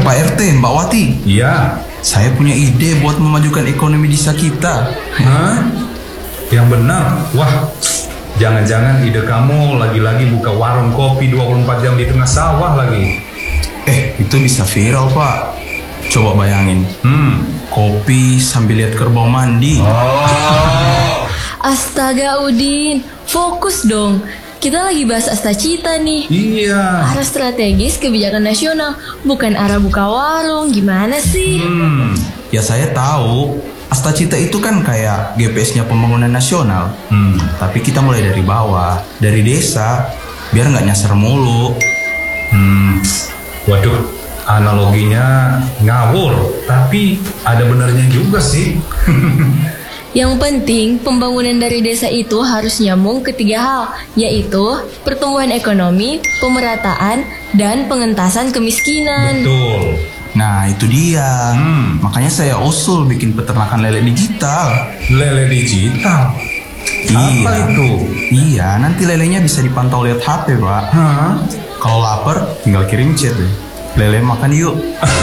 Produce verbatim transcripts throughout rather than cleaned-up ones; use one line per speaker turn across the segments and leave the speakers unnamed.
Pak R T, Mbak Wati.
Iya.
Saya punya ide buat memajukan ekonomi desa kita.
Hah? Yang benar? Wah, jangan-jangan ide kamu lagi-lagi buka warung kopi dua puluh empat jam di tengah sawah lagi.
Eh, itu bisa viral, Pak. Coba bayangin.
Hmm.
Kopi sambil lihat kerbau mandi.
Oh.
Astaga Udin, fokus dong. Kita lagi bahas Astacita nih.
Iya.
Arah strategis kebijakan nasional, bukan arah buka warung. Gimana sih?
Hmm.
Ya saya tahu, Astacita itu kan kayak G P S-nya pembangunan nasional.
Hmm.
Tapi kita mulai dari bawah, dari desa, biar nggak nyasar mulu.
Hmm. Waduh, analoginya ngawur, tapi ada benernya juga sih.
Yang penting, pembangunan dari desa itu harus nyambung ke tiga hal, yaitu pertumbuhan ekonomi, pemerataan, dan pengentasan kemiskinan.
Betul.
Nah itu dia.
Hmm.
Makanya saya usul bikin peternakan lele digital.
Lele digital. Apa itu?
Iya, nanti lelenya bisa dipantau lihat H P, Pak.
Hah?
Kalau lapar, tinggal kirim chat deh. Lele makan yuk.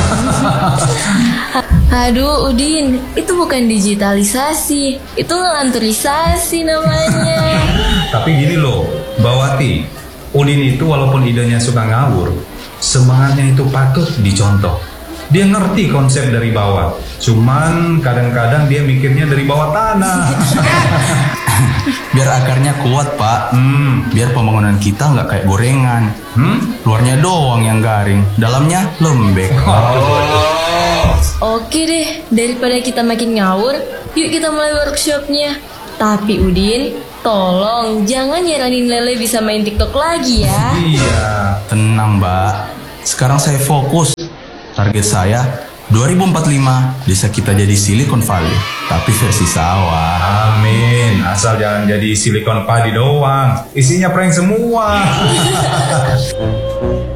Aduh Udin, itu bukan digitalisasi, itu ngelanturisasi namanya.
Tapi gini loh, Mbak Wati, Udin itu walaupun idenya suka ngawur, semangatnya itu patut dicontoh. Dia ngerti konsep dari bawah, cuman kadang-kadang dia mikirnya dari bawah tanah.
Biar akarnya kuat, Pak.
Hmm.
Biar pembangunan kita nggak kayak gorengan.
Hmm?
Luarnya doang yang garing, dalamnya lembek.
Oh.
Oke deh, daripada kita makin ngawur, yuk kita mulai workshopnya. Tapi Udin, tolong jangan nyaranin Lele bisa main TikTok lagi ya.
Iya.
Tenang, Mbak. Sekarang saya fokus. Target saya dua ribu empat puluh lima desa kita jadi Silicon Valley, tapi versi sawah.
Amin. Asal jangan jadi Silicon Padi doang. Isinya prank semua.